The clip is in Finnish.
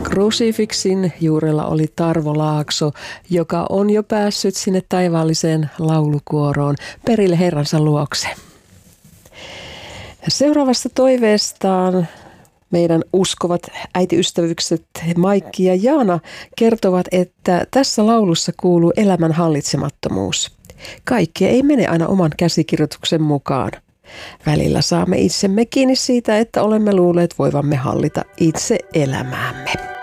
Krusifiksin juurella oli Tarvo Laakso, joka on jo päässyt sinne taivaalliseen laulukuoroon perille Herransa luokse. Seuraavasta toiveestaan meidän uskovat äitiystävykset Maikki ja Jaana kertovat, että tässä laulussa kuuluu elämän hallitsemattomuus. Kaikki ei mene aina oman käsikirjoituksen mukaan. Välillä saamme itsemme kiinni siitä, että olemme luulleet voivamme hallita itse elämäämme.